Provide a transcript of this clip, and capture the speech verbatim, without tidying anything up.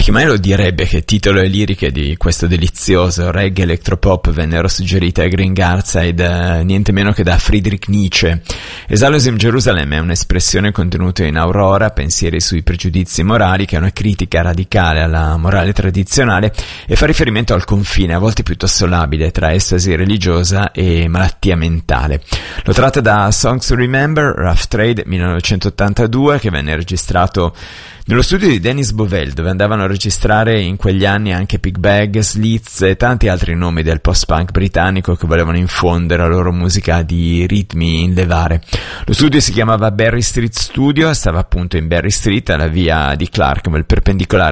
E chi mai lo direbbe che titolo e liriche di questo delizioso reggae electropop vennero suggerite a Green Garside eh, niente meno che da Friedrich Nietzsche. Exalus in Jerusalem è un'espressione contenuta in Aurora, pensieri sui pregiudizi morali, che è una critica radicale alla morale tradizionale e fa riferimento al confine, a volte piuttosto labile, tra estasi religiosa e malattia mentale. Lo tratta da Songs to Remember, Rough Trade millenovecentottantadue, che venne registrato nello studio di Dennis Bovell, dove andavano a registrare in quegli anni anche Pig Bag, Slits e tanti altri nomi del post-punk britannico che volevano infondere la loro musica di ritmi in levare. Lo studio si chiamava Berry Street Studio, stava appunto in Berry Street, alla via di Clark, perpendicolare